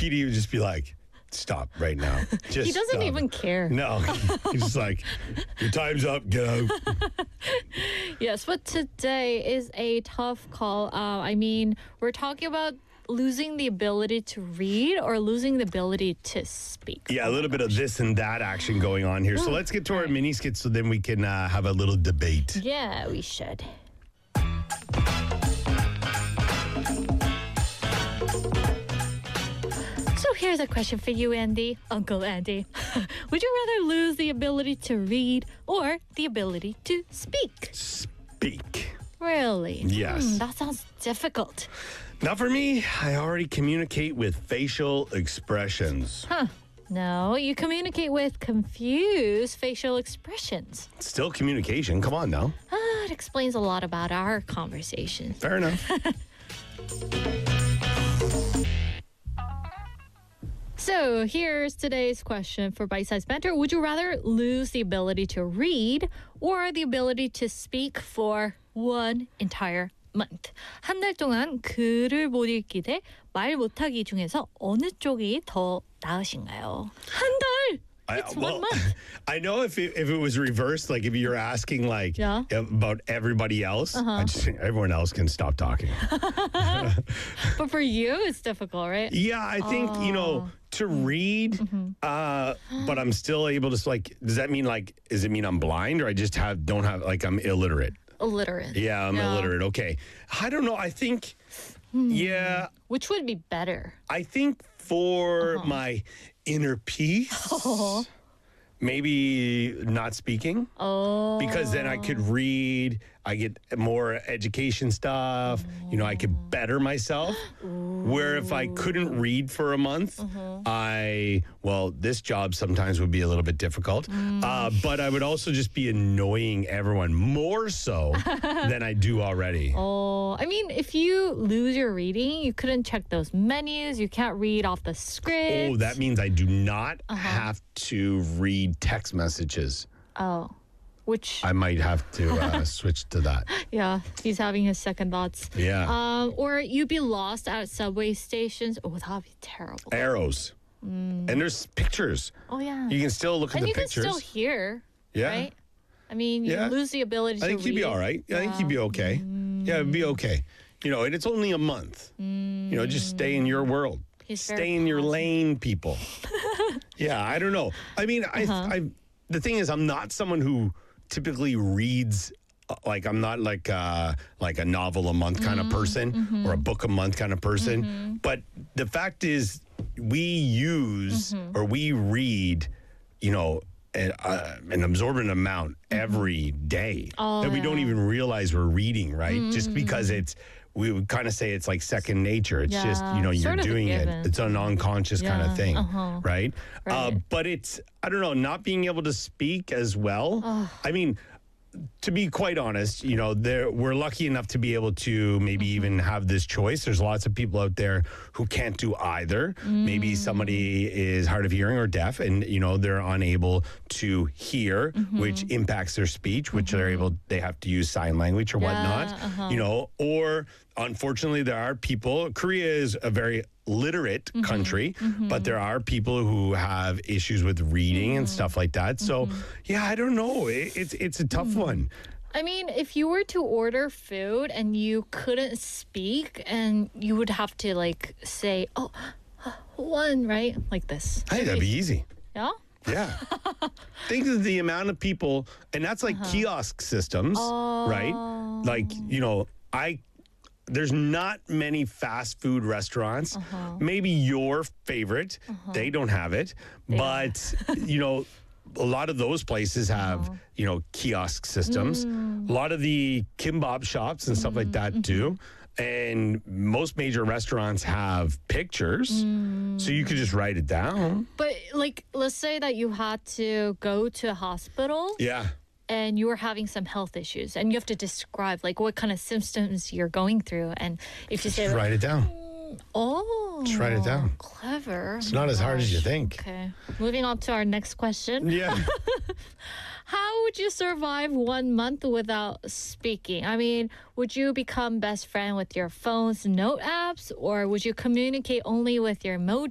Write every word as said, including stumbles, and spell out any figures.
P D would just be like, stop right now. Just He doesn't stop. even care. No, he's just like, your time's up, get out. Yes, but today is a tough call. Uh, I mean, we're talking about losing the ability to read or losing the ability to speak. Yeah, a little bit of this and that action going on here. So let's get to our mini skits so then we can uh, have a little debate. Yeah, we should. So here's a question for you, Andy. Uncle Andy. Would you rather lose the ability to read or the ability to speak? Speak. Really? Yes. Hmm, that sounds difficult. Now for me, I already communicate with facial expressions. Huh. No, you communicate with confused facial expressions. Still communication. Come on now. Ah, it explains a lot about our conversations. Fair enough. So here's today's question for Bite Size Banter. Would you rather lose the ability to read or the ability to speak for one entire month? 한 달 동안 글을 못 읽기 대 말 못하기 중에서 어느 쪽이 더 나으신가요? 한 달! I, It's one month. I know if it, if it was reversed, like if you're asking like Yeah. about everybody else, Uh-huh. I just think everyone else can stop talking. But for you, it's difficult, right? Yeah, I think, you know, to read, Mm-hmm. uh, but I'm still able to like, does that mean like, does it mean I'm blind or I just have, don't have, like I'm illiterate? Illiterate. Yeah, I'm illiterate. Okay. I don't know. I think, Hmm. yeah, Which would be better? I think for Uh-huh. my inner peace, maybe not speaking. Oh. Because then I could read, I get more education stuff, you know, I could better myself. Where if I couldn't read for a month, I, well, this job sometimes would be a little bit difficult, uh, but I would also just be annoying everyone more so than I do already. Oh, I mean, if you lose your reading, you couldn't check those menus. You can't read off the script. Oh, that means I do not have to read text messages. Oh, which I might have to uh, switch to that. yeah, he's having his second thoughts. Yeah. Um, or you'd be lost at subway stations. Oh, that'd be terrible. Arrows. And there's pictures. Oh yeah, You can still look at and the you pictures. can still hear. Yeah. Right. I mean, you Yeah. lose the ability to I think read. you'd be all right. I think you'd be okay. Yeah, it'd be okay. You know, and it's only a month. You know, just stay in your world. He's very stay in your positive. lane, people. Yeah, I don't know. I mean, I, Uh-huh. I, the thing is, I'm not someone who typically reads. uh, Like I'm not like uh, like a novel a month kind of Mm-hmm. person or a book a month kind of person. But the fact is, we use Mm-hmm. or we read, you know, an, uh, an absorbent amount every day Mm-hmm. Oh, that we don't yeah. even realize we're reading, right? Just Mm-hmm. because it's, we would kind of say it's like second nature. It's just, Yeah, you know, you're sort of a doing it. given. It's an unconscious kind Yeah, of thing, uh-huh. right? Uh, Right. but it's, I don't know, not being able to speak as well. I mean, to be quite honest, you know, there we're lucky enough to be able to maybe Mm-hmm. even have this choice. There's lots of people out there who can't do either. Mm. Maybe somebody is hard of hearing or deaf, and you know they're unable to hear, Mm-hmm. which impacts their speech, which they're able they have to use sign language or Yeah, whatnot. uh-huh. You know, or unfortunately, there are people. Korea is a very literate Mm-hmm. country, but there are people who have issues with reading and Mm-hmm. stuff like that. So, yeah, I don't know. It, it's it's a tough Mm. one. I mean, if you were to order food and you couldn't speak and you would have to like say, oh, one, right? Like this. Hey, that'd be easy. Yeah? Yeah. Think of the amount of people, and that's like kiosk systems, right? Like, you know, I there's not many fast food restaurants. Maybe your favorite, they don't have it, but you know, a lot of those places have, you know, kiosk systems. A lot of the kimbap shops and stuff like that too. And most major restaurants have pictures, so you could just write it down. But like, let's say that you had to go to a hospital Yeah. and you were having some health issues and you have to describe like what kind of symptoms you're going through. And if you say, Just like, write it down. oh, Just write it down. Clever. It's not as hard as you think. Okay. Moving on to our next question. Yeah. How would you survive one month without speaking? I mean, would you become best friend with your phone's note apps or would you communicate only with your emoji